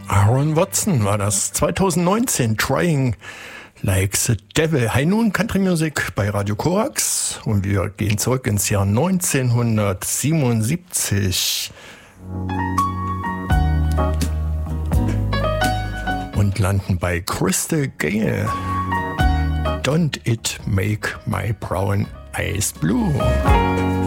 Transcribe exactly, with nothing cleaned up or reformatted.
Aaron Watson war das zweitausendneunzehn, Trying Like the Devil. Hi nun, Country Music bei Radio Korax und wir gehen zurück ins Jahr neunzehnhundertsiebenundsiebzig und landen bei Crystal Gayle. Don't it make my brown eyes blue?